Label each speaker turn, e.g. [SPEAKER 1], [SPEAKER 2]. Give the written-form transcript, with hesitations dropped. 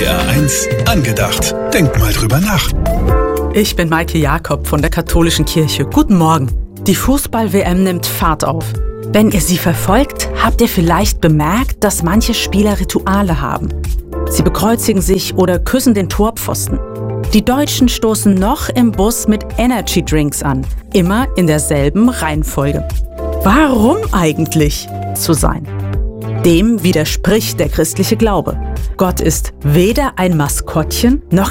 [SPEAKER 1] HR1 angedacht. Denk mal drüber nach.
[SPEAKER 2] Ich bin Maike Jakob von der Katholischen Kirche. Guten Morgen. Die Fußball-WM nimmt Fahrt auf. Wenn ihr sie verfolgt, habt ihr vielleicht bemerkt, dass manche Spieler Rituale haben. Sie bekreuzigen sich oder küssen den Torpfosten. Die Deutschen stoßen noch im Bus mit Energy Drinks an. Immer in derselben Reihenfolge. Warum eigentlich zu sein? Dem widerspricht der christliche Glaube. Gott ist weder ein Maskottchen, noch